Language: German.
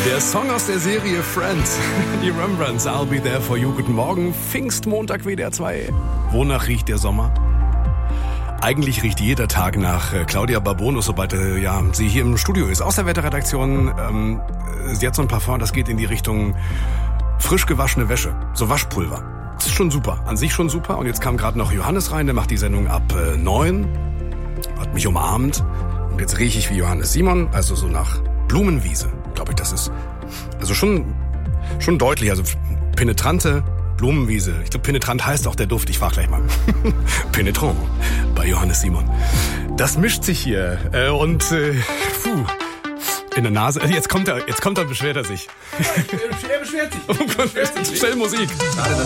Der Song aus der Serie Friends, die Rembrandts, I'll Be There For You. Guten Morgen, Pfingstmontag, WDR 2. Wonach riecht der Sommer? Eigentlich riecht jeder Tag nach Claudia Barbonus, sobald sie hier im Studio ist. Aus der Wetterredaktion, sie hat so ein Parfum, das geht in die Richtung frisch gewaschene Wäsche, so Waschpulver. Das ist schon super, an sich schon super. Und jetzt kam gerade noch Johannes rein, der macht die Sendung ab 9, hat mich umarmt. Und jetzt rieche ich wie Johannes Simon, also so nach Blumenwiese, glaube ich, das ist. Also schon deutlich, also penetrante Blumenwiese. Ich glaube, penetrant heißt auch der Duft, ich frage gleich mal. Penetrant bei Johannes Simon. Das mischt sich hier in der Nase. Jetzt kommt er und beschwert er sich. Er beschwert sich. Oh Gott, schnell Musik.